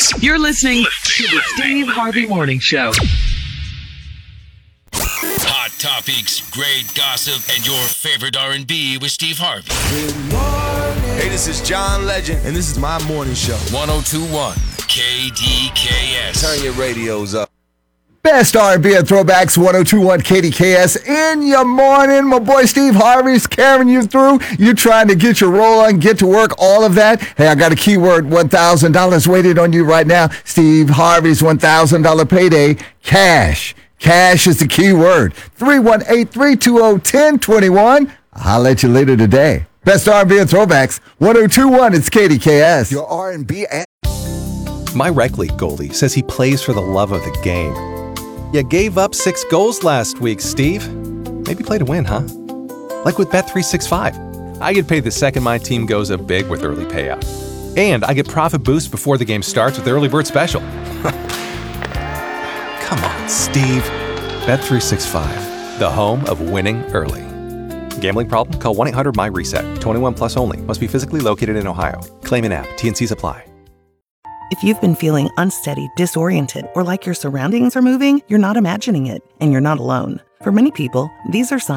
You're listening to the Steve Harvey Morning Show. Hot topics, great gossip, and your favorite R&B with Steve Harvey. Hey, this is John Legend, and this is my morning show. 102.1 KDKS. Turn your radios up. Best R&B and throwbacks, 102.1 KDKS in your morning. My boy Steve Harvey's carrying you through. You're trying to get your roll on, get to work, all of that. Hey, I got a keyword, $1,000 waiting on you right now. Steve Harvey's $1,000 payday, cash. Cash is the key word. 318-320-1021. I'll let you later today. Best R&B and throwbacks, 102.1, it's KDKS. Your R&B and... My rec league goalie says he plays for the love of the game. You gave up 6 goals last week, Steve. Maybe play to win, huh? Like with Bet365. I get paid the second my team goes up big with early payout. And I get profit boost before the game starts with the early bird special. Come on, Steve. Bet365, the home of winning early. Gambling problem? Call 1-800-MY-RESET. 21 plus only. Must be physically located in Ohio. Claim in app. T&Cs apply. If you've been feeling unsteady, disoriented, or like your surroundings are moving, you're not imagining it, and you're not alone. For many people, these are signs